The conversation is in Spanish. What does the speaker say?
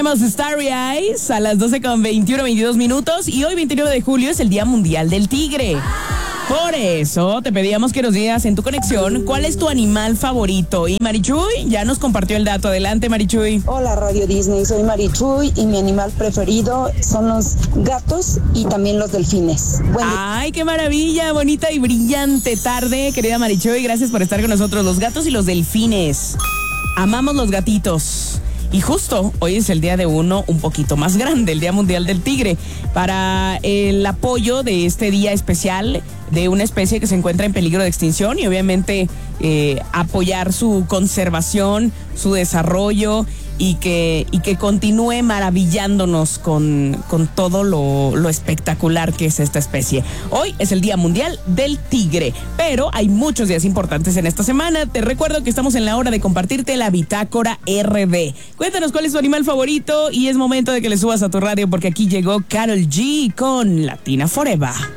tenemos Starry Eyes a las 12:22 minutos y hoy 29 de julio es el Día Mundial del Tigre. Por eso te pedíamos que nos digas en tu conexión cuál es tu animal favorito. Y Marichuy ya nos compartió el dato. Adelante, Marichuy. Hola, Radio Disney. Soy Marichuy y mi animal preferido son los gatos y también los delfines. Ay, qué maravilla. Bonita y brillante tarde, querida Marichuy. Gracias por estar con nosotros. Los gatos y los delfines. Amamos los gatitos. Y justo hoy es el día de uno un poquito más grande, el Día Mundial del Tigre, para el apoyo de este día especial de una especie que se encuentra en peligro de extinción y obviamente apoyar su conservación, su desarrollo y que continúe maravillándonos con todo lo espectacular que es esta especie. Hoy es el Día Mundial del Tigre, pero hay muchos días importantes en esta semana. Te recuerdo que estamos en la hora de compartirte la Bitácora RD. Cuéntanos cuál es tu animal favorito y es momento de que le subas a tu radio porque aquí llegó Karol G con Latina Forever.